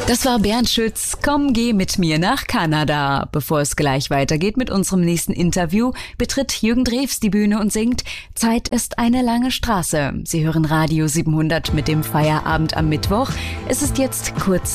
Das war Bernd Schütz. Komm, geh mit mir nach Kanada. Bevor es gleich weitergeht mit unserem nächsten Interview, betritt Jürgen Drews die Bühne und singt Zeit ist eine lange Straße. Sie hören Radio 700 mit dem Feierabend am Mittwoch. Es ist jetzt kurz